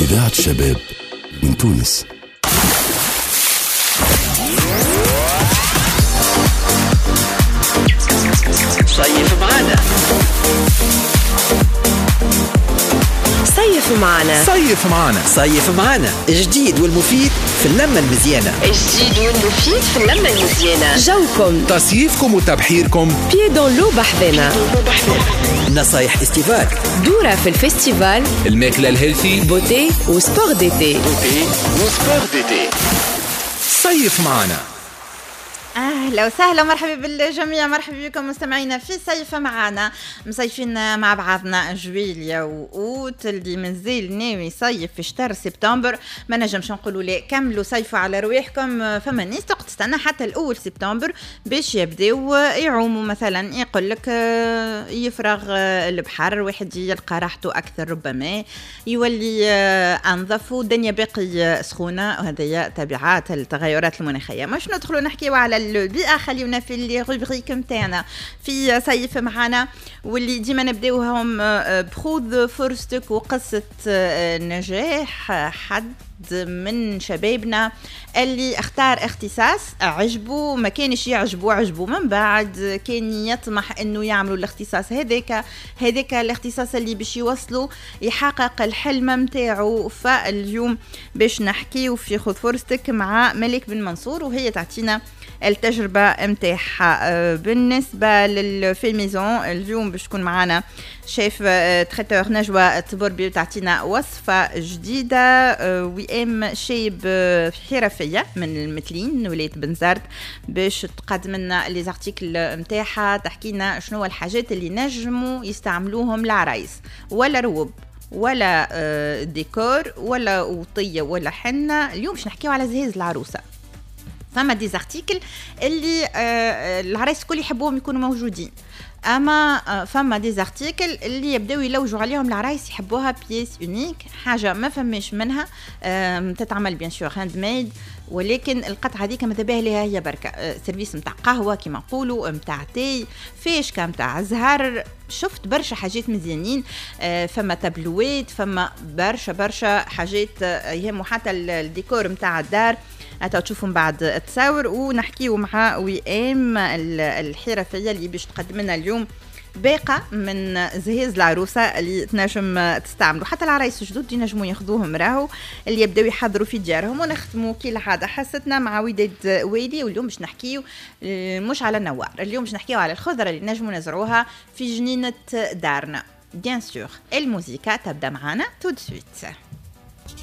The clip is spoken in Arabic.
إذاعة الشباب من تونس. صيف معنا، صيف معنا، صيف معنا، صيف معنا، جديد والمفيد في اللمة المزيانة. جديد والمفيد في اللمة المزيانة. جوكم، تصيفكم وتبحيركم، بيي دون لو بحذنا. نصايح استيفال، دورة في الفستيفال، الماكلة الهيلثي، بوتي وسبور ديتي. صيف معنا. اهلا وسهلا، مرحبا بالجميع، مرحبا بكم مستمعينا في صيف معنا. مصيفين مع بعضنا جويليا واوت اللي منزل ناوي يصيف في شهر سبتمبر. ما نجمش نقولوا لا كملوا صيفوا على رواحكم، فما ناس تستنى حتى الاول سبتمبر باش يبداو يعوموا. مثلا يقول لك يفرغ البحر، واحد يلقى راحته اكثر، ربما يولي انظف والدنيا باقي سخونه، وهذه تبعات التغيرات المناخيه. مش ندخلوا نحكيوا على البيئة، خلينا في اللي روبريك متاعنا في صيف معنا، واللي ديما نبداوهم بخوذ فرصتك وقصة نجاح حد من شبابنا اللي اختار اختصاص عجبه، ما كانش عجبه من بعد كان يطمح انه يعملوا الاختصاص هذاك الاختصاص اللي باش يوصلوا يحقق الحلم متاعه. فاليوم باش نحكيو في خذ فرصتك مع ملك بن منصور، وهي تعطينا التجربة متاعها. بالنسبة للفيميزون اليوم باش تكون معنا شيف تريتور نجوى التبربي، تعطينا وصفة جديدة. وام شيب حرفية من المثلين ولاية بنزرت باش تقدم لنا لي زارتيكل متاعها، تحكي لنا شنو الحاجات اللي نجموا يستعملوهم العرايس، ولا روب ولا ديكور ولا وطية ولا حنة. اليوم باش نحكيو على جهاز العروسة. فما دي زارتيكل اللي العرايس كل يحبوهم يكونوا موجودين، اما فما دي زارتيكل اللي يبداو يلوجوا عليهم العرايس يحبوها بيس يونيك، حاجه ما فماش منها. تتعمل بيان سور هاند ميد، ولكن القطعه هذيك ماذا بها لها هي بركه. سيرفيس نتاع قهوه كيما نقولوا، نتاع تاي، فيشكا نتاع زهر. شفت برشا حاجات مزيانين، فما تابلوات، فما برشا حاجات يهموا حتى الديكور نتاع الدار. تشوفوا بعد التصاور، ونحكيو مع وئام الحرفيه اللي باش تقدم لنا اليوم باقة من جهاز العروسة اللي تنجم تستعملوا حتى العرايس الجدد ينجموا ياخذوهم راهو اللي يبداو يحضروا في ديارهم. ونختموا كالعادة حصتنا مع وداد ويلي، واليوم باش نحكيو مش على النوار، اليوم باش نحكيو على الخضرة اللي نجموا نزرعوها في جنينة دارنا. بيان سور الموسيقى تبدا معنا تو دو سويت.